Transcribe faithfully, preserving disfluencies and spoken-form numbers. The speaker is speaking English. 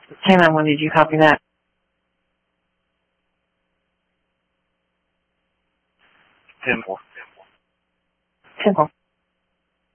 ten nine one, did you copy that? ten four. ten four.